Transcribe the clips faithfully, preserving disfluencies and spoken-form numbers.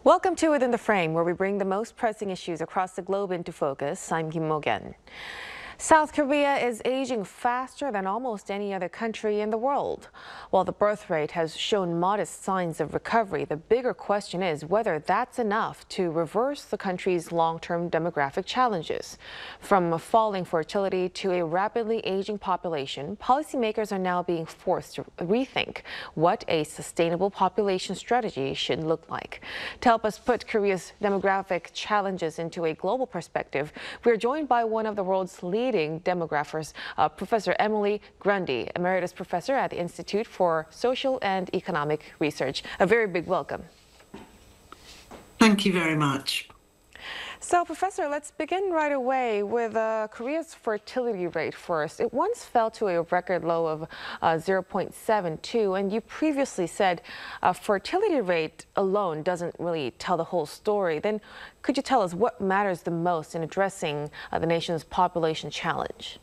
Welcome to Within the Frame, where we bring the most pressing issues across the globe into focus. I'm Kim Mo-gen. South Korea is aging faster than almost any other country in the world. While the birth rate has shown modest signs of recovery, the bigger question is whether that's enough to reverse the country's long-term demographic challenges. From falling fertility to a rapidly aging population, policymakers are now being forced to rethink what a sustainable population strategy should look like. To help us put Korea's demographic challenges into a global perspective, we are joined by one of the world's leading demographers, uh, Professor Emily Grundy, Emeritus Professor at the Institute for Social and Economic Research. A very big welcome. Thank you very much. So, Professor, let's begin right away with uh, Korea's fertility rate first. It once fell to a record low of uh, zero point seven two, and you previously said uh, fertility rate alone doesn't really tell the whole story. Then could you tell us what matters the most in addressing uh, the nation's population challenge?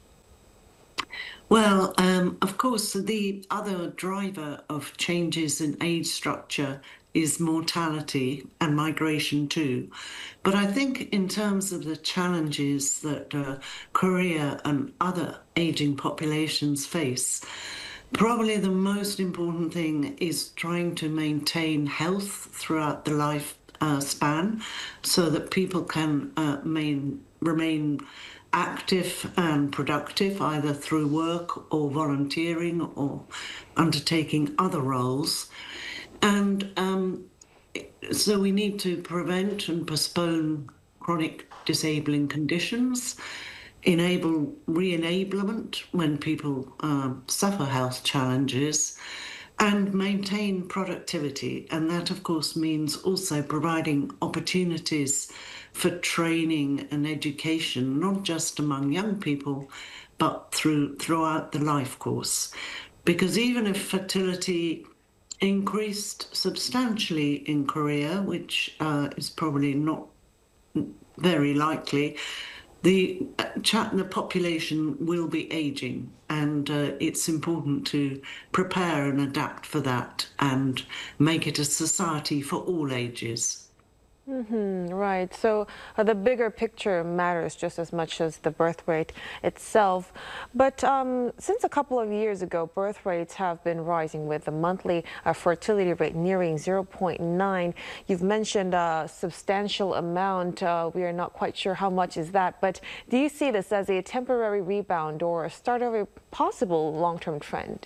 Well, um, of course, the other driver of changes in age structure is mortality and migration too. But I think in terms of the challenges that uh, Korea and other aging populations face, probably the most important thing is trying to maintain health throughout the life uh, span so that people can uh, main, remain active and productive, either through work or volunteering or undertaking other roles. And um, so we need to prevent and postpone chronic disabling conditions, enable re-enablement when people uh, suffer health challenges, and maintain productivity. And that, of course, means also providing opportunities for training and education, not just among young people, but through throughout the life course. Because even if fertility increased substantially in Korea, which uh, is probably not very likely, the, uh, the population will be aging, and uh, it's important to prepare and adapt for that and make it a society for all ages. Mm-hmm, right. So uh, the bigger picture matters just as much as the birth rate itself. But um, since a couple of years ago, birth rates have been rising with the monthly uh, fertility rate nearing zero point nine. You've mentioned a substantial amount. Uh, we are not quite sure how much is that. But do you see this as a temporary rebound or a start of a possible long-term trend?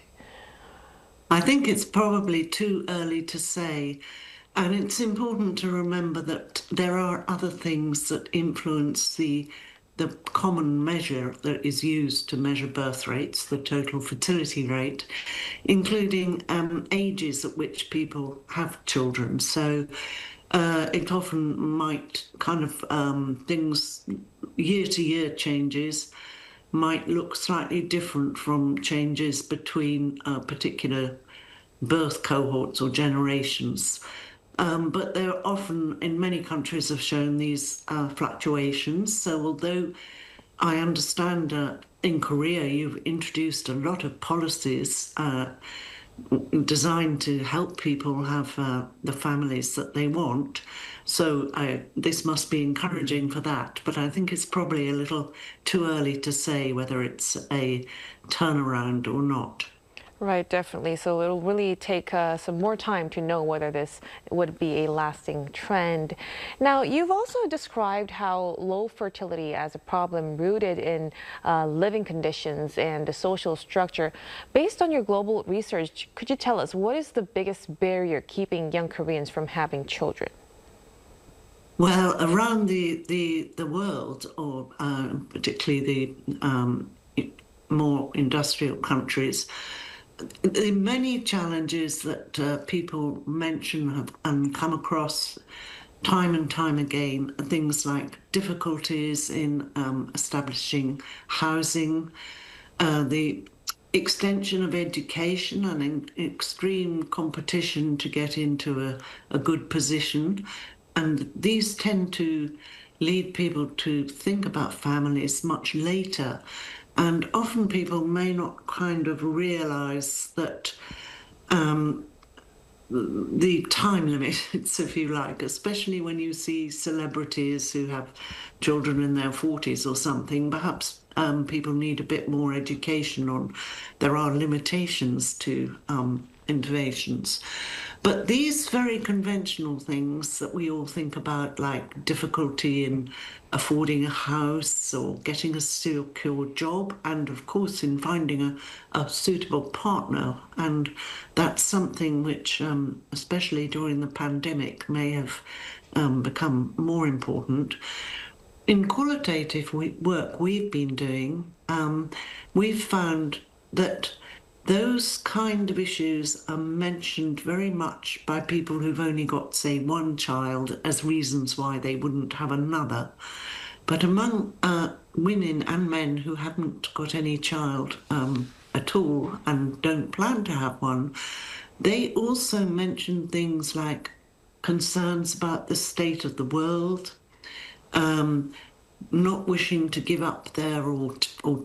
I think it's probably too early to say. And it's important to remember that there are other things that influence the, the common measure that is used to measure birth rates, the total fertility rate, including um, ages at which people have children. So uh, it often might kind of um, things, year-to-year changes might look slightly different from changes between uh, particular birth cohorts or generations. Um, but they're often, in many countries, have shown these uh, fluctuations. So although I understand uh, in Korea you've introduced a lot of policies uh, designed to help people have uh, the families that they want, so I, this must be encouraging for that. But I think it's probably a little too early to say whether it's a turnaround or not. Right, definitely. So it'll really take uh, some more time to know whether this would be a lasting trend. Now, you've also described how low fertility as a problem rooted in uh, living conditions and the social structure. Based on your global research, could you tell us what is the biggest barrier keeping young Koreans from having children? Well, around the, the, the world, or uh, particularly the um, more industrial countries, the many challenges that uh, people mention have, and come across time and time again are things like difficulties in um, establishing housing, uh, the extension of education and in extreme competition to get into a, a good position. And these tend to lead people to think about families much later. And often people may not kind of realize that um, the time limits, if you like, especially when you see celebrities who have children in their forties or something. Perhaps um, people need a bit more education on there are limitations to um, interventions. But these very conventional things that we all think about, like difficulty in affording a house or getting a secure job, and of course in finding a, a suitable partner, and that's something which, um, especially during the pandemic, may have um, become more important. In qualitative work we've been doing, um, we've found that those kind of issues are mentioned very much by people who've only got, say, one child as reasons why they wouldn't have another. But among uh, women and men who haven't got any child um, at all and don't plan to have one, they also mention things like concerns about the state of the world, um, not wishing to give up their or, or